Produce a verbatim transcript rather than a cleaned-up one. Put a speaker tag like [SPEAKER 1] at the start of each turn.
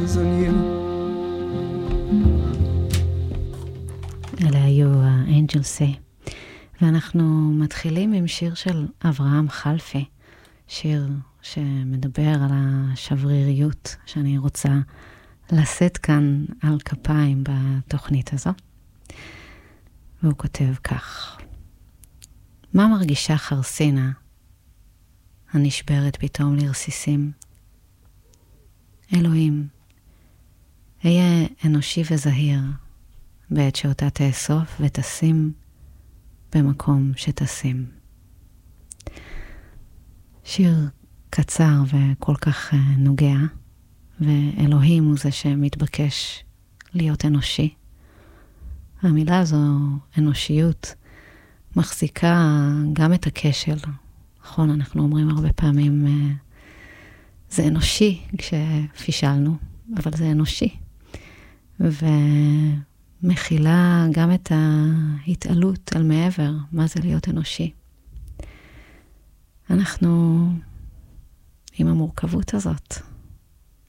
[SPEAKER 1] eyes on you.
[SPEAKER 2] אלה היו האנג'לסי. ואנחנו מתחילים עם שיר של אברהם חלפי, שיר שמדבר על השבריריות שאני רוצה לשאת כאן על כפיים בתוכנית הזו. והוא כותב כך: מה מרגישה חרסינה הנשברת פתאום לרסיסים? אלוהים, היה אנושי וזהיר בעת שאותה תאסוף ותשים במקום שתשים. שיר קצר וכל כך נוגע, ואלוהים הוא זה שמתבקש להיות אנושי. המילה הזו, אנושיות, מחזיקה גם את הכשל. נכון, אנחנו אומרים הרבה פעמים, זה אנושי כשפישלנו, אבל זה אנושי. ומכילה גם את ההתעלות על מעבר, מה זה להיות אנושי. אנחנו עם המורכבות הזאת.